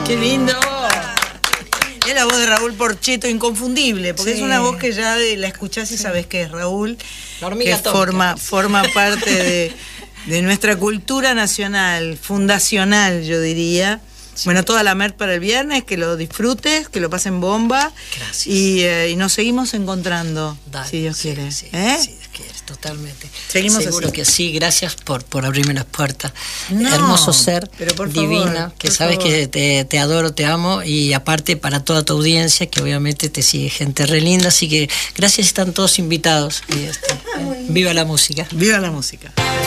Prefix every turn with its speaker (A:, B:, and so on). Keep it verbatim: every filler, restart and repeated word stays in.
A: ¡Qué lindo! Es la voz de Raúl Porchetto, inconfundible, porque sí. Es una voz que ya la escuchás y sabes que es Raúl, que forma, forma parte de, de nuestra cultura nacional, fundacional, yo diría. Sí. Bueno, toda la merch para el viernes, que lo disfrutes, que lo pasen bomba.
B: Gracias.
A: Y, eh, y nos seguimos encontrando,
B: Dale,
A: si Dios
B: sí,
A: quiere.
B: Sí,
A: ¿Eh?
B: sí, totalmente.
A: Seguimos
B: Seguro
A: así.
B: que sí, gracias por, por abrirme las puertas.
A: No,
B: hermoso ser,
A: pero por
B: divina,
A: favor,
B: que
A: por
B: sabes
A: favor.
B: que te, te adoro, te amo, y aparte para toda tu audiencia, que obviamente te sigue gente re linda, así que gracias, están todos invitados. Y este, viva la música.
A: Viva la música.